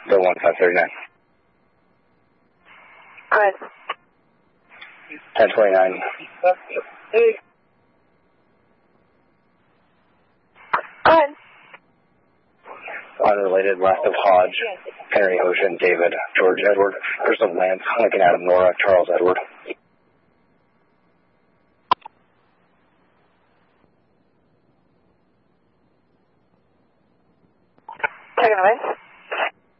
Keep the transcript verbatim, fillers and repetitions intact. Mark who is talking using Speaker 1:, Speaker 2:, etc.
Speaker 1: Bill one five thirty-nine.
Speaker 2: Go ahead.
Speaker 1: ten twenty-nine.
Speaker 2: Hey. Go ahead.
Speaker 1: Unrelated, last of Hodge, Henry Ocean, David, George Edward, Crystal Lance, Lincoln Adam, Nora, Charles Edward.